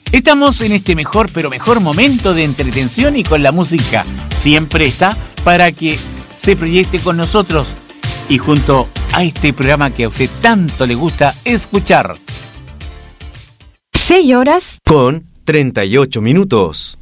Estamos en este mejor momento de entretención y con la música siempre está para que se proyecte con nosotros y junto a este programa que a usted tanto le gusta escuchar. 6 horas con 38 minutos.